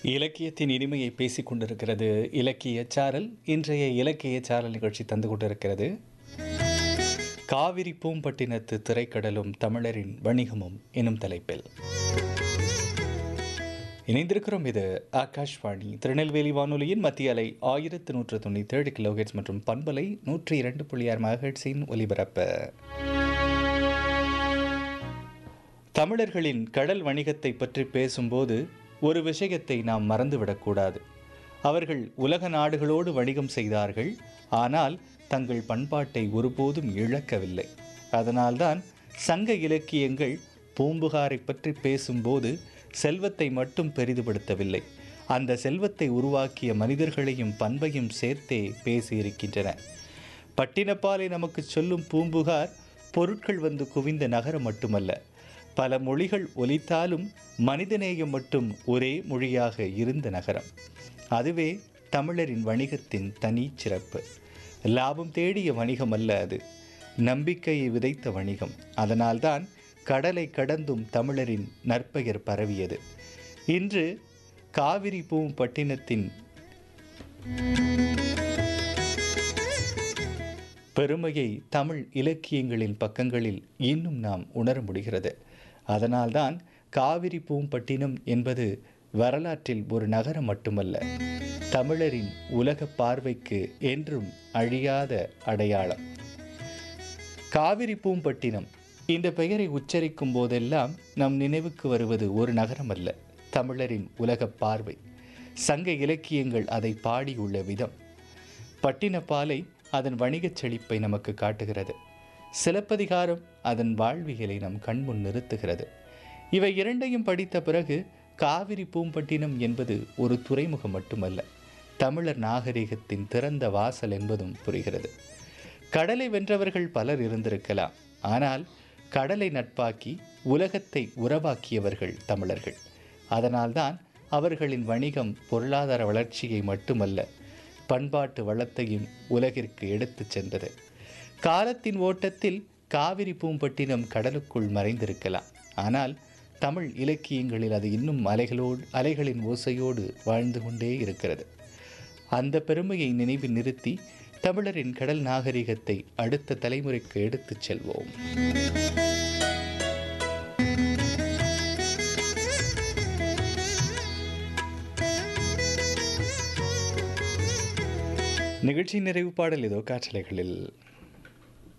இலக்கியத்தின் இனிமையை பேசிக் கொண்டிருக்கிறது இலக்கிய சாரல். இன்றைய இலக்கிய சாரல் நிகழ்ச்சி தந்து கொண்டிருக்கிறது காவிரி பூம்பட்டினத்து திரைக்கடலும் தமிழரின் வணிகமும் எனும் தலைப்பில். இணைந்திருக்கிறோம். இது ஆகாஷ்வாணி திருநெல்வேலி வானொலியின் மத்திய அலை 1197 கிலோஹெர்ட்ஸ் மற்றும் பண்பலை 102.6 மெகாஹெர்ட்ஸின் ஒலிபரப்பு. தமிழர்களின் கடல் வணிகத்தை பற்றி பேசும்போது ஒரு விஷயத்தை நாம் மறந்துவிடக்கூடாது. அவர்கள் உலக நாடுகளோடு வணிகம் செய்தார்கள், ஆனால் தங்கள் பண்பாட்டை ஒருபோதும் இழக்கவில்லை. அதனால்தான் சங்க இலக்கியங்கள் பூம்புகாரை பற்றி பேசும்போது செல்வத்தை மட்டும் பெரிதுபடுத்தவில்லை, அந்த செல்வத்தை உருவாக்கிய மனிதர்களையும் பண்பையும் சேர்த்தே பேசியிருக்கின்றன. பட்டினப்பாலை நமக்கு சொல்லும் பூம்புகார் பொருட்கள் வந்து குவிந்த நகரம் மட்டுமல்ல, பல மொழிகள் ஒலித்தாலும் மனிதநேயம் மட்டும் ஒரே மொழியாக இருந்த நகரம். அதுவே தமிழரின் வணிகத்தின் தனி சிறப்பு. லாபம் தேடிய வணிகம் அல்ல அது, நம்பிக்கையை விதைத்த வணிகம். அதனால்தான் கடலை கடந்தும் தமிழரின் நற்பெயர் பரவியது. இன்று காவிரி பூம்பட்டினத்தின் பெருமையை தமிழ் இலக்கியங்களின் பக்கங்களில் இன்னும் நாம் உணர முடிகிறது. அதனால்தான் காவிரி பூம்பட்டினம் என்பது வரலாற்றில் ஒரு நகரம் மட்டுமல்ல, தமிழரின் உலக பார்வைக்கு என்றும் அழியாத அடையாளம். காவிரி பூம்பட்டினம் இந்த பெயரை உச்சரிக்கும் போதெல்லாம் நம் நினைவுக்கு வருவது ஒரு நகரம் அல்ல, தமிழரின் உலக பார்வை. சங்க இலக்கியங்கள் அதை பாடியுள்ள விதம், பட்டினப்பாலை அதன் வணிகச் செழிப்பை நமக்கு காட்டுகிறது. சிலப்பதிகாரம் அதன் வாழ்வியலை நம் கண்முன் நிறுத்துகிறது. இவை இரண்டையும் படித்த பிறகு காவிரி பூம்பட்டினம் என்பது ஒரு துறைமுகம் மட்டுமல்ல, தமிழர் நாகரிகத்தின் திறந்த வாசல் என்பதும் புரிகிறது. கடலை வென்றவர்கள் பலர் இருந்திருக்கலாம், ஆனால் கடலை நட்பாக்கி உலகத்தை உறவாக்கியவர்கள் தமிழர்கள். அதனால்தான் அவர்களின் வணிகம் பொருளாதார வளர்ச்சியை மட்டுமல்ல, பண்பாட்டு வளத்தையும் உலகிற்கு எடுத்துச் சென்றது. காலத்தின் ஓட்டத்தில் காவிரி பூம்பட்டினம் கடலுக்குள் மறைந்திருக்கலாம், ஆனால் தமிழ் இலக்கியங்களில் அது இன்னும் அலைகளின் ஓசையோடு வாழ்ந்து கொண்டே இருக்கிறது. அந்த பெருமையை நினைவில் நிறுத்தி தமிழரின் கடல் நாகரிகத்தை அடுத்த தலைமுறைக்கு எடுத்துச் செல்வோம். நிகழ்ச்சி நிறைவு பாடல் இதோ காற்றலைகளில்.